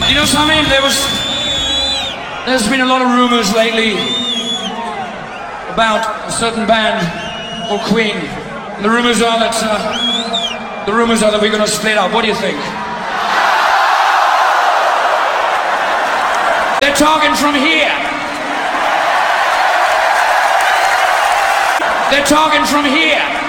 You know something? There's been a lot of rumors lately about a certain band called Queen. And the rumors are that we're gonna split up. What do you think? They're talking from here. They're talking from here.